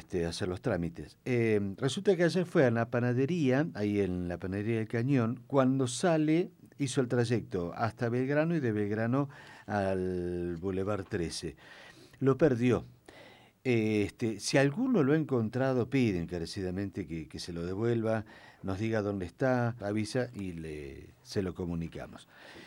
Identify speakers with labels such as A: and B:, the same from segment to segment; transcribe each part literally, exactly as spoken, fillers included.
A: este, hacer los trámites. Eh, resulta que ayer fue a la panadería, ahí en la panadería del Cañón, cuando sale, hizo el trayecto hasta Belgrano y de Belgrano al Boulevard trece. Lo perdió. Eh, Este, si alguno lo ha encontrado, pide encarecidamente que, que se lo devuelva, nos diga dónde está, avisa y le, se lo comunicamos.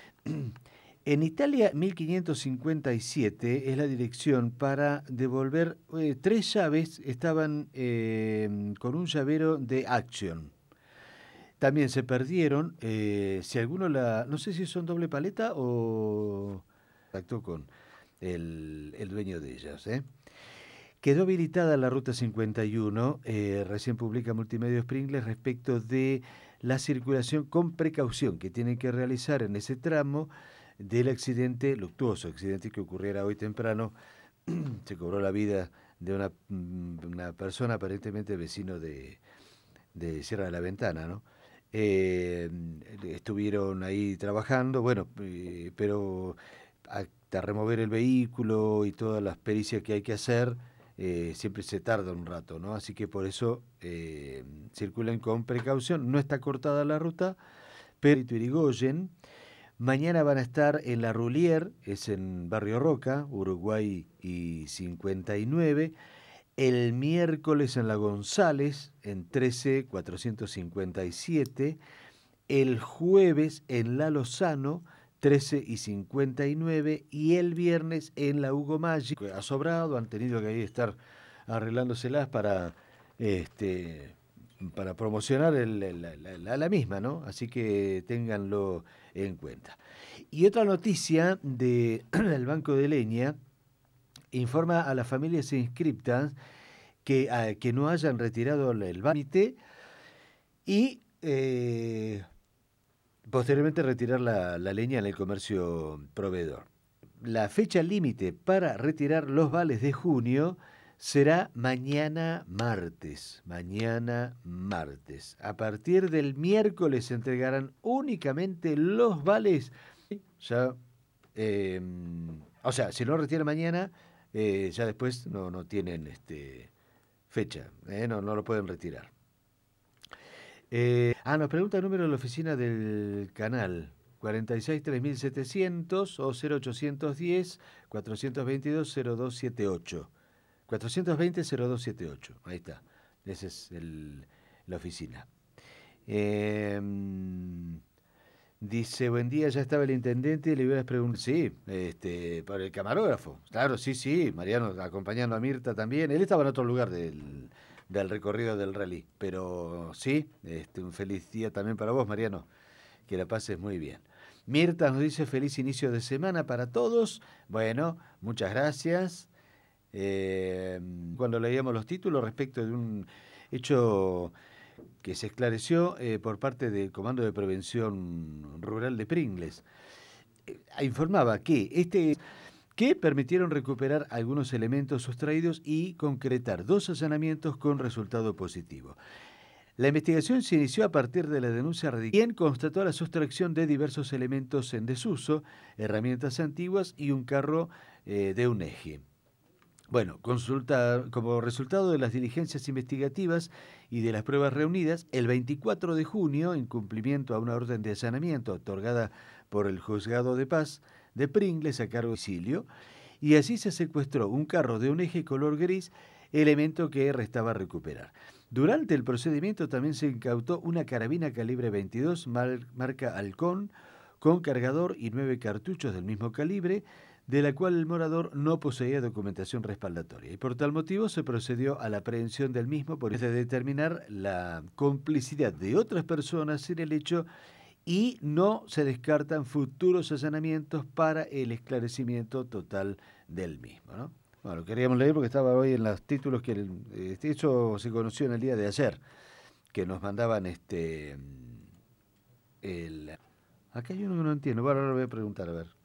A: En Italia, mil quinientos cincuenta y siete es la dirección para devolver eh, tres llaves, estaban eh, con un llavero de Action. También se perdieron, eh, si alguno la, no sé si son doble paleta o contactó con el, el dueño de ellas. ¿eh? Quedó habilitada la ruta cincuenta y uno, eh, recién publica Multimedia Pringles respecto de la circulación con precaución que tienen que realizar en ese tramo del accidente, luctuoso accidente que ocurriera hoy temprano. Se cobró la vida de una, una persona aparentemente vecino de, de Sierra de la Ventana, ¿no? Eh, estuvieron ahí trabajando, bueno, eh, pero hasta remover el vehículo y todas las pericias que hay que hacer, eh, siempre se tarda un rato, ¿no? Así que por eso eh, circulen con precaución. No está cortada la ruta, pero Irigoyen. Mañana van a estar en La Rulier, es en Barrio Roca, Uruguay y cincuenta y nueve. El miércoles en La González, en trece cuatrocientos cincuenta y siete. El jueves en La Lozano, trece y cincuenta y nueve. Y el viernes en la Hugo Maggi. Ha sobrado, han tenido que ahí estar arreglándoselas para, este, para promocionar el, la, la, la misma, ¿no? Así que ténganlo en cuenta. Y otra noticia del de Banco de Leña informa a las familias inscriptas que, a, que no hayan retirado el trámite y eh, posteriormente retirar la, la leña en el comercio proveedor. La fecha límite para retirar los vales de junio será mañana martes. Mañana martes. A partir del miércoles se entregarán únicamente los vales. Ya, eh, o sea, si no retiran mañana, eh, ya después no, no tienen este, fecha. Eh, no, no lo pueden retirar. Eh, ah, nos pregunta el número de la oficina del canal. cuarenta y seis tres mil setecientos o cero ochocientos diez cuatrocientos veintidós cero dos setenta y ocho. cuatrocientos veinte cero dos setenta y ocho. Ahí está. Esa es el, la oficina. Eh, dice, buen día, ya estaba el intendente, le hubieras preguntado. Sí, este, para el camarógrafo. Claro, sí, sí. Mariano acompañando a Mirta también. Él estaba en otro lugar del, del recorrido del rally. Pero sí, este, un feliz día también para vos, Mariano. Que la pases muy bien. Mirta nos dice feliz inicio de semana para todos. Bueno, muchas gracias. Eh, cuando leíamos los títulos respecto de un hecho que se esclareció eh, por parte del Comando de Prevención Rural de Pringles, eh, informaba que este que permitieron recuperar algunos elementos sustraídos y concretar dos allanamientos con resultado positivo. La investigación se inició a partir de la denuncia radical, quien constató la sustracción de diversos elementos en desuso, herramientas antiguas y un carro eh, de un eje. Bueno, consulta, como resultado de las diligencias investigativas y de las pruebas reunidas, el veinticuatro de junio, en cumplimiento a una orden de allanamiento otorgada por el Juzgado de Paz de Pringles a cargo de domicilio, y así se secuestró un carro de un eje color gris, elemento que restaba recuperar. Durante el procedimiento también se incautó una carabina calibre veintidós marca Halcón con cargador y nueve cartuchos del mismo calibre, de la cual el morador no poseía documentación respaldatoria. Y por tal motivo se procedió a la aprehensión del mismo por de determinar la complicidad de otras personas en el hecho y no se descartan futuros allanamientos para el esclarecimiento total del mismo, ¿no? Bueno, lo queríamos leer porque estaba hoy en los títulos que el, este, eso se conoció en el día de ayer, que nos mandaban este el acá hay uno que no entiendo, bueno, ahora lo voy a preguntar a ver.